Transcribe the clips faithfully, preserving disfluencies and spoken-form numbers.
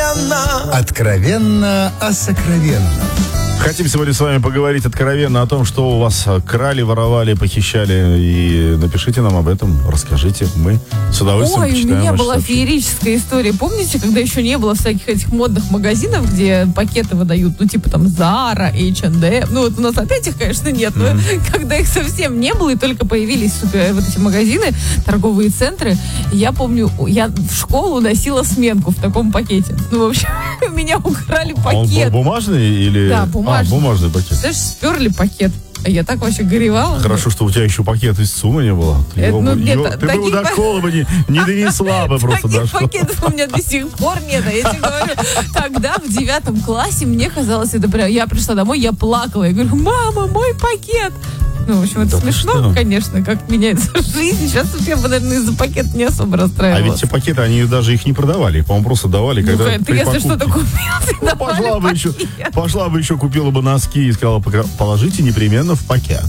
откровенно. Откровенно о сокровенном. Хотим сегодня с вами поговорить откровенно о том, что у вас крали, воровали, похищали. И напишите нам об этом, расскажите. Мы с удовольствием Ой, у почитаем меня ваши была сообщения. феерическая история. Помните, когда еще не было всяких этих модных магазинов, где пакеты выдают, ну, типа там Zara, эйч энд эм. Ну, вот у нас опять их, конечно, нет. Но mm-hmm. когда их совсем не было, и только появились супер, вот эти магазины, торговые центры, я помню, я в школу носила сменку в таком пакете. Ну, в общем, у меня украли пакет. Он был бумажный или... Да, бумажный. А, бумажный пакет. Знаешь, сперли пакет. А я так вообще горевала. Хорошо, что у тебя еще пакет из ЦУМа не было. Ты, Это, его, ну, бы- нет, его- ты бы таких его до пак- школы бы не, не донесла бы просто до Таких школы. пакетов у меня до сих пор нет. А я тебе говорю, тогда в девятом классе мне казалось, это прям... Я пришла домой, я плакала. Я говорю, мама, мой пакет. Ну, в общем, это Да смешно, что? конечно, как меняется жизнь. Сейчас я бы, наверное, из-за пакета не особо А расстраивалась. ведь те пакеты, они даже их не продавали. Их, по-моему, просто давали, Ну, когда ты при если покупке. что-то купил, ты Ну, давали пошла бы, еще, пакет. пошла бы еще, купила бы носки и сказала, «Покра- положите непременно в пакет.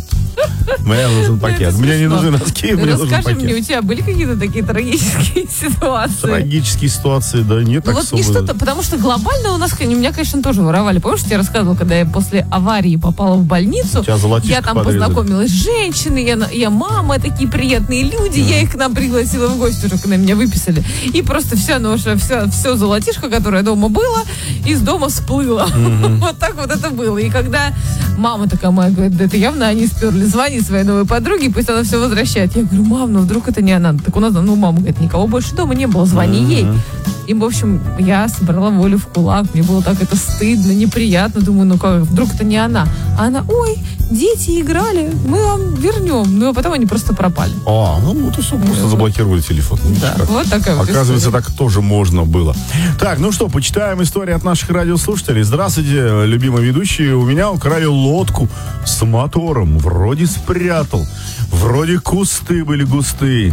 Мне нужен пакет. Это Мне не смешно. нужны носки, мне нужен Расскажи мне, пакет». у тебя были какие-то такие трагические ситуации? Трагические ситуации, да, нет Ну так вот не особо. что-то, потому что глобально у нас, у меня, конечно, тоже воровали. Помнишь, я тебе рассказывала, когда я после аварии попала в больницу, У тебя золотишко я там подрезали. познакомилась с женщиной, я, на- я мама, такие приятные люди, я их к нам пригласила в гости уже, когда меня выписали. И просто все, ну, уже все, все золотишко, которое дома было, из дома всплыло. Вот так вот это было. И когда мама такая моя говорит, да это явно они сперли, звони своей новой подруге, пусть она все возвращает. Я говорю, мам, ну вдруг это не она. Так у нас, ну, мама говорит, никого больше дома не было, звони ей. И, в общем, я собрала волю в кулак. Мне было так это стыдно, неприятно. Думаю, ну как, вдруг это не она. А она, ой, дети играли, мы вам вернем. Ну, а потом они просто пропали. А, ну, вот и все, просто заблокировали телефон. Да, Как. вот такая вот Оказывается, история. так тоже можно было. Так, ну что, почитаем истории от наших радиослушателей. Здравствуйте, любимые ведущие. У меня украли лодку с мотором. Вроде спрятал. Вроде кусты были густые.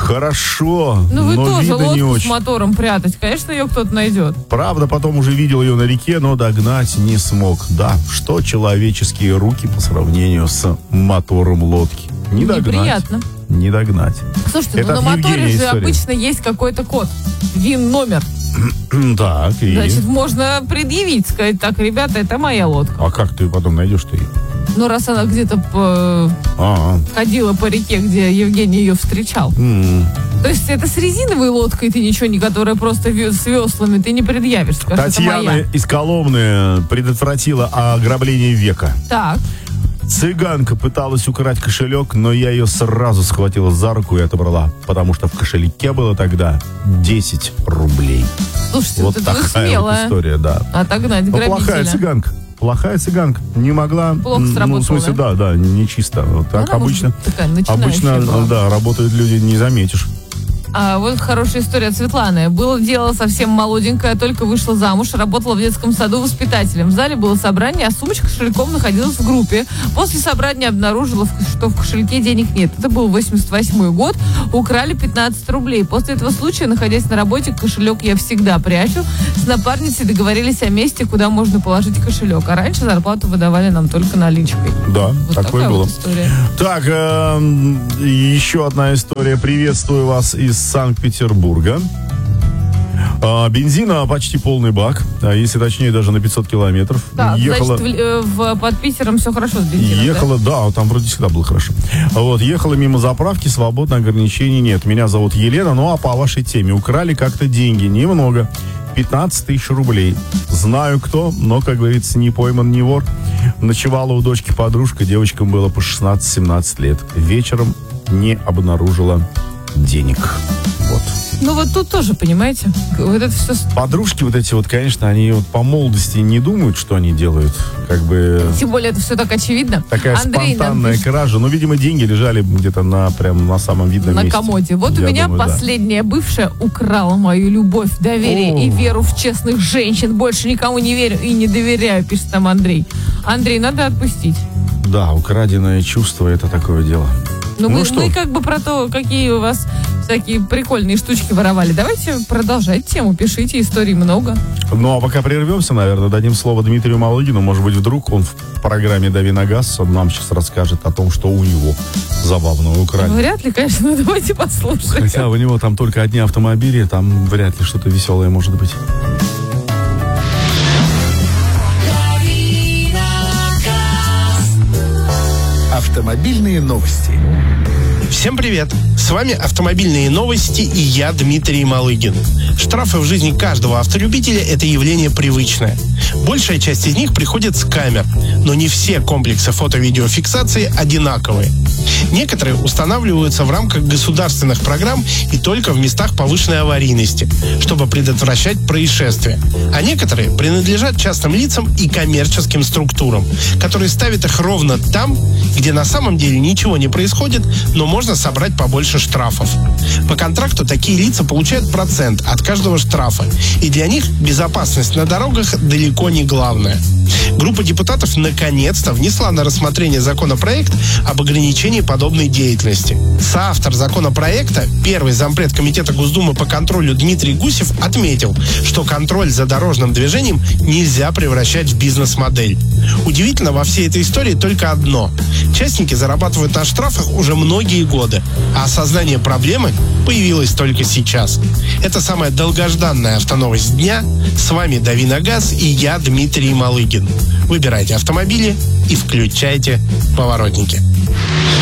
Хорошо, Ну, вы но тоже видно не лодку с очень. мотором прятать. Конечно, ее кто-то найдет. Правда, потом уже видел ее на реке, но догнать не смог. Да, что человеческие руки по сравнению с мотором лодки? Не догнать. Неприятно. Не догнать. Слушайте, Это ну от на моторе Евгения же история. обычно есть какой-то код. ВИН-номер. Так, и... Значит, можно предъявить, сказать, так, ребята, это моя лодка. А как ты потом найдешь-то ее? Ну, раз она где-то по- А, ходила по реке, где Евгений ее встречал. м. То есть это с резиновой лодкой ты ничего не, которая просто ве- с веслами, ты не предъявишь. Скажешь, это Татьяна моя. из Коломны предотвратила ограбление века. Так. Цыганка пыталась украть кошелек, но я ее сразу схватила за руку и отобрала, потому что в кошельке было тогда десять рублей. Слушайте, Вот вот это вы такая вот смелая. история, да. Отогнать Ну, грабителя. плохая цыганка. Плохая цыганка. Не могла. Плохо м, сработала, ну, в смысле, да, да, не чисто. Вот так Она, может обычно. быть, такая начинающая Обычно, была. да, работают люди, не заметишь. А вот хорошая история от Светланы. Было дело совсем молоденькая, только вышла замуж, работала в детском саду воспитателем. В зале было собрание, а сумочка с кошельком находилась в группе. После собрания обнаружила, что в кошельке денег нет. Это был восемьдесят восьмой год. Украли пятнадцать рублей. После этого случая, находясь на работе, кошелек я всегда прячу. С напарницей договорились о месте, куда можно положить кошелек. А раньше зарплату выдавали нам только наличкой. Да, Вот такое такая было. вот история. Так, эм, еще одна история. Приветствую вас из Санкт-Петербурга. А, бензина почти полный бак, а если точнее, даже на пятьсот километров. Так, ехала, значит, в, э, в- под Питером все хорошо с бензином, ехала, да? там вроде всегда было хорошо. Вот, ехала мимо заправки, свободно, ограничений нет. Меня зовут Елена, ну а по вашей теме украли как-то деньги, немного. пятнадцать тысяч рублей. Знаю кто, но, как говорится, не пойман, не вор. Ночевала у дочки подружка, девочкам было по шестнадцать-семнадцать лет. Вечером не обнаружила денег. Вот. Ну вот тут тоже, понимаете, вот это все... Подружки вот эти вот, конечно, они вот по молодости не думают, что они делают. Как бы Тем более это все так очевидно. такая Андрей нам спонтанная пишет кража. Ну, видимо, деньги лежали где-то на прям на самом видном на месте. комоде. Вот Я у меня думаю, да. последняя бывшая украла мою любовь, доверие О. и веру в честных женщин. Больше никому не верю и не доверяю, пишет там Андрей. Андрей, надо отпустить. Да, украденное чувство — это такое дело. Ну, Ну мы, что? мы как бы про то, какие у вас всякие прикольные штучки воровали. Давайте продолжать тему, пишите, историй много. Ну, а пока прервемся, наверное, дадим слово Дмитрию Малыгину. Может быть, вдруг он в программе «Дави на газ» он нам сейчас расскажет о том, что у него забавного украли. Вряд ли, конечно, но давайте послушаем. Хотя у него там только одни автомобили, там вряд ли что-то веселое может быть. Автомобильные новости. Всем привет! С вами «Автомобильные новости» и я, Дмитрий Малыгин. Штрафы в жизни каждого автолюбителя – это явление привычное. Большая часть из них приходит с камер, но не все комплексы фото-видеофиксации одинаковые. Некоторые устанавливаются в рамках государственных программ и только в местах повышенной аварийности, чтобы предотвращать происшествия. А некоторые принадлежат частным лицам и коммерческим структурам, которые ставят их ровно там, где на самом деле ничего не происходит, но можно собрать побольше штрафов. По контракту такие лица получают процент от каждого штрафа, и для них безопасность на дорогах далеко не главное. Группа депутатов наконец-то внесла на рассмотрение законопроект об ограничении подобной деятельности. Соавтор законопроекта, первый зампред Комитета Госдумы по контролю Дмитрий Гусев, отметил, что контроль за дорожным движением нельзя превращать в бизнес-модель. Удивительно во всей этой истории только одно. Частники зарабатывают на штрафах уже многие годы, а осознание проблемы появилось только сейчас. Это самая долгожданная автоновость дня. С вами Дави на газ и я, Дмитрий Малыгин. Выбирайте автомобили и включайте поворотники.